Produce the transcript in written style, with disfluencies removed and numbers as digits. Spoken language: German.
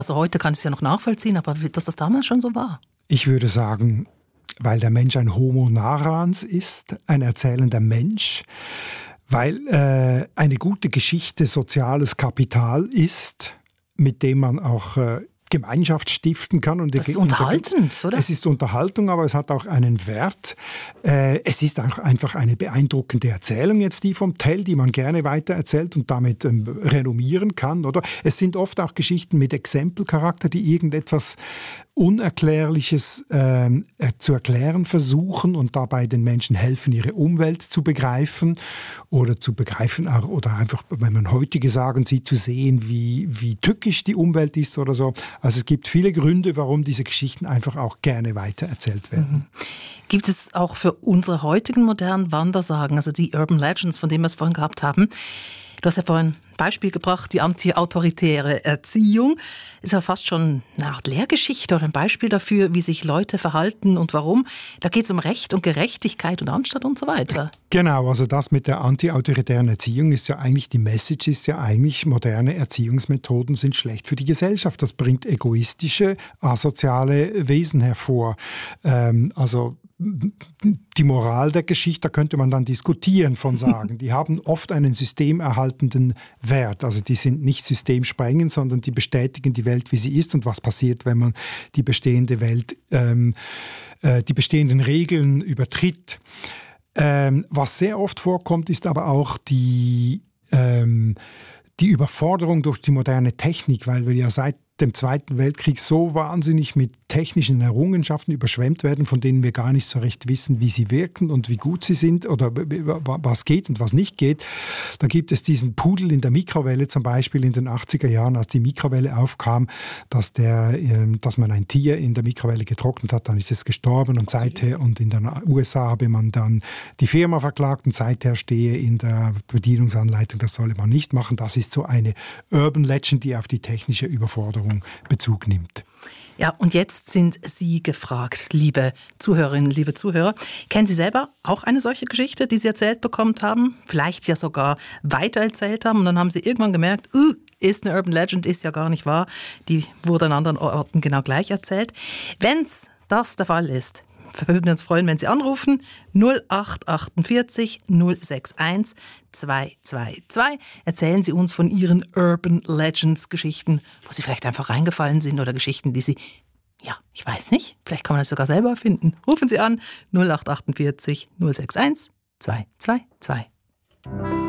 Also heute kann ich es ja noch nachvollziehen, aber dass das damals schon so war? Ich würde sagen, weil der Mensch ein Homo narrans ist, ein erzählender Mensch, weil eine gute Geschichte soziales Kapital ist, mit dem man auch Gemeinschaft stiften kann. Und das ist unterhaltend, oder? Es ist Unterhaltung, aber es hat auch einen Wert. Es ist auch einfach eine beeindruckende Erzählung, jetzt die vom Tell, die man gerne weitererzählt und damit renommieren kann, oder? Es sind oft auch Geschichten mit Exempelcharakter, die irgendetwas Unerklärliches zu erklären versuchen und dabei den Menschen helfen, ihre Umwelt zu begreifen oder zu begreifen auch, oder einfach, wenn man heutige sagen sieht, zu sehen, wie tückisch die Umwelt ist oder so. Also es gibt viele Gründe, warum diese Geschichten einfach auch gerne weitererzählt werden. Gibt es auch für unsere heutigen modernen Wandersagen, also die Urban Legends, von denen wir es vorhin gehabt haben, du hast ja vorhin ein Beispiel gebracht, die anti-autoritäre Erziehung. Ist ja fast schon eine Art Lehrgeschichte oder ein Beispiel dafür, wie sich Leute verhalten und warum. Da geht es um Recht und Gerechtigkeit und Anstand und so weiter. Genau, also das mit der anti-autoritären Erziehung ist ja eigentlich, die Message ist ja eigentlich, moderne Erziehungsmethoden sind schlecht für die Gesellschaft. Das bringt egoistische, asoziale Wesen hervor. Also die Moral der Geschichte, da könnte man dann diskutieren von sagen. Die haben oft einen systemerhaltenden Wert. Also die sind nicht systemsprengend, sondern die bestätigen die Welt, wie sie ist und was passiert, wenn man die bestehende Welt, die bestehenden Regeln übertritt. Was sehr oft vorkommt, ist aber auch die Überforderung durch die moderne Technik, weil wir ja seit dem Zweiten Weltkrieg so wahnsinnig mit technischen Errungenschaften überschwemmt werden, von denen wir gar nicht so recht wissen, wie sie wirken und wie gut sie sind oder was geht und was nicht geht. Da gibt es diesen Pudel in der Mikrowelle zum Beispiel in den 80er Jahren, als die Mikrowelle aufkam, dass man ein Tier in der Mikrowelle getrocknet hat, dann ist es gestorben und seither, und in den USA habe man dann die Firma verklagt und seither stehe in der Bedienungsanleitung, das solle man nicht machen. Das ist so eine Urban Legend, die auf die technische Überforderung Bezug nimmt. Ja, und jetzt sind Sie gefragt, liebe Zuhörerinnen, liebe Zuhörer. Kennen Sie selber auch eine solche Geschichte, die Sie erzählt bekommen haben? Vielleicht ja sogar weitererzählt haben und dann haben Sie irgendwann gemerkt, ist eine Urban Legend, ist ja gar nicht wahr. Die wurde an anderen Orten genau gleich erzählt. Wenn's das der Fall ist, wir würden uns freuen, wenn Sie anrufen. 0848 061 222. Erzählen Sie uns von Ihren Urban Legends Geschichten, wo Sie vielleicht einfach reingefallen sind oder Geschichten, die Sie, ja, ich weiß nicht, vielleicht kann man das sogar selber erfinden. Rufen Sie an 0848 061 222.